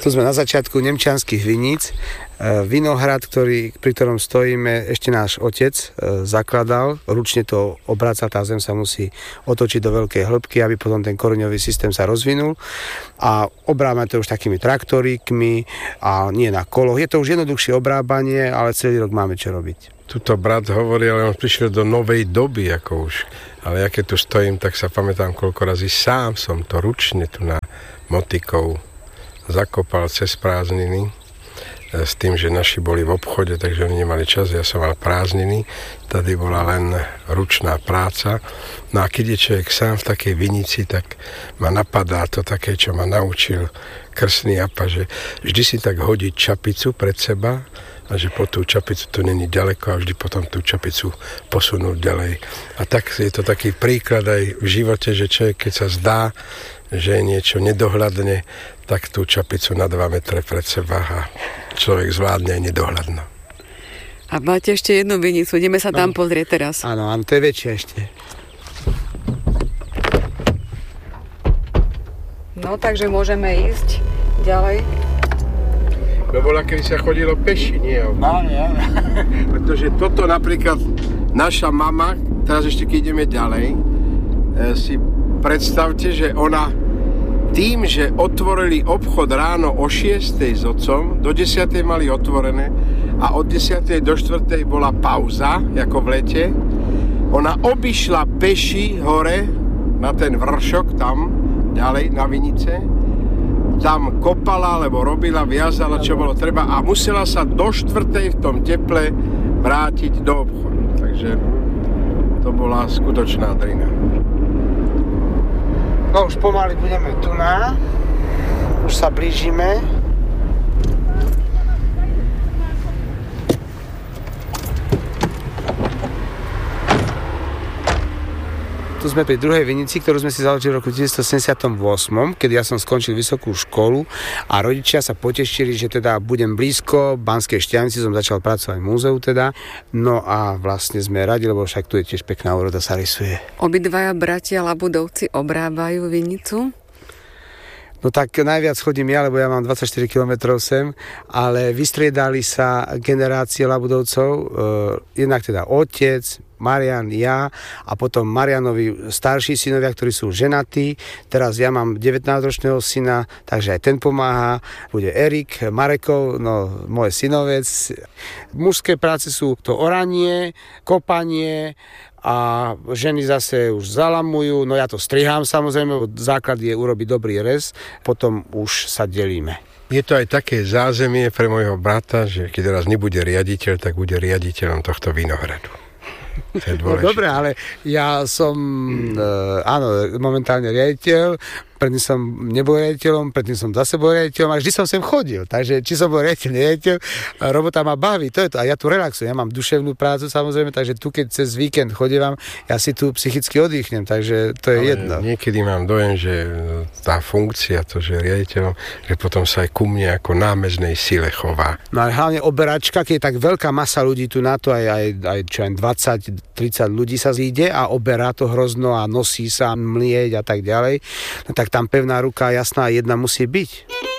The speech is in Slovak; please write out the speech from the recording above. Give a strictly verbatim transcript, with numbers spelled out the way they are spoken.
Tu sme na začiatku Nemčianskych viníc. Vinohrad, ktorý, pri ktorom stojíme, ešte náš otec zakladal. Ručne to obráca, tá zem sa musí otočiť do veľkej hĺbky, aby potom ten koreňový systém sa rozvinul. A obrábame to už takými traktoríkmi a nie na koloch. Je to už jednoduchšie obrábanie, ale celý rok máme čo robiť. Tuto brat hovorí, ale on prišiel do novej doby, ako už. Ale ja keď tu stojím, tak sa pamätám, koľko razy sám som to ručne tu na motikou zakopal cez prázdniny s tým, že naši boli v obchode, takže oni nemali čas, ja som mal prázdniny, tady bola len ručná práca. No a keď je človek sám v takej vinici, tak ma napadá to také, čo ma naučil krstný apa, že vždy si tak hodiť čapicu pred seba a že po tú čapicu to není ďaleko a vždy potom tú čapicu posunúť ďalej. A tak je to taký príklad aj v živote, že človek, keď sa zdá, že je niečo nedohľadne, tak tú čapicu na dva metre pred seba a človek zvládne aj nedohľadno. A máte ešte jednu vinicu, ideme sa tam no. pozrieť teraz. Áno, áno, to je väčšie ešte. No, takže môžeme ísť ďalej. No bola, kedy sa chodilo peši, nie? No, nie. Pretože toto napríklad naša mama, teraz ešte keď ideme ďalej, si predstavte, že ona tým, že otvorili obchod ráno o šiestej s otcom, do desiatej mali otvorené a od desiatej do štvrtej bola pauza, ako v lete, ona obišla peši hore na ten vršok tam, ďalej na vinice, tam kopala, alebo robila, viazala, čo bolo treba a musela sa do štvrtej v tom teple vrátiť do obchodu. Takže to bola skutočná drina. No už pomaly budeme tu na, už sa blížime. Tu sme pri druhej vinici, ktorú sme si založili v roku devätnásťstosedemdesiatosem, keď ja som skončil vysokú školu a rodičia sa potešili, že teda budem blízko Banskej Štiavnici, som začal pracovať v múzeu teda. No a vlastne sme radi, lebo však tu je tiež pekná úroda, sa rysuje. Obidvaja bratia Labudovci obrábajú vinicu? No tak najviac chodím ja, lebo ja mám dvadsaťštyri kilometrov sem, ale vystriedali sa generácie Labudovcov, e, jednak teda otec, Marian, ja a potom Marianovi starší synovia, ktorí sú ženatí. Teraz ja mám devätnásťročného syna, takže aj ten pomáha. Bude Erik, Marekov, no môj synovec. Mužské práce sú to oranie, kopanie a ženy zase už zalamujú. No ja to strihám samozrejme, základ je urobiť dobrý rez, potom už sa delíme. Je to aj také zázemie pre môjho brata, že keď raz nebude riaditeľ, tak bude riaditeľom tohto vinohradu. No dobre, ale ja som, e, áno, momentálne riaditeľ, predtým som nebol riaditeľom, predtým som zase bol riaditeľom a vždy som sem chodil, takže či som bol riaditeľ, riaditeľ, robota ma baví, to je to a ja tu relaxujem, ja mám duševnú prácu samozrejme, takže tu keď cez víkend chodím, ja si tu psychicky oddychnem, takže to je ale jedno. Niekedy mám dojem, že tá funkcia, to, že riaditeľom, že potom sa aj ku mne ako námeznej sile chová. No ale hlavne oberačka, keď je tak veľká masa ľudí tu na to, aj, aj, aj čo aj dvadsať tridsať ľudí sa zíde a oberá to hrozno a nosí sa mlieť a tak ďalej, no tak tam pevná ruka jasná jedna musí byť.